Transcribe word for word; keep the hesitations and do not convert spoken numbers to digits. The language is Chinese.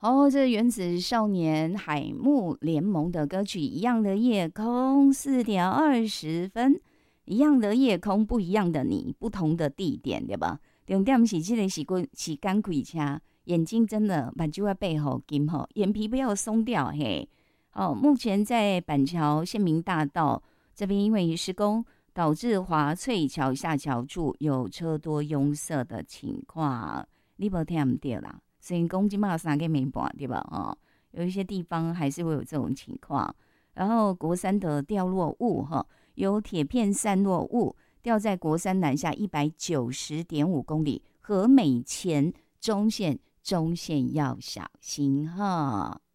哦，这原子少年海木联盟的歌曲《一样的夜空》，四点二十分，一样的夜空，不一样的你，不同的地点，对吧？重点是这个是过是干开车，眼睛真的把就在背后金吼，眼皮不要松掉嘿。哦，目前在板桥县民大道这边，因为施工导致华翠桥下桥处有车多拥塞的情况，你无听唔对啦。所以公斤嘛三个没半对吧？哦，有一些地方还是会有这种情况。然后国三的掉落物哈，有铁片散落物掉在国三南下一百九十点五公里，和美前中线中线要小心哈。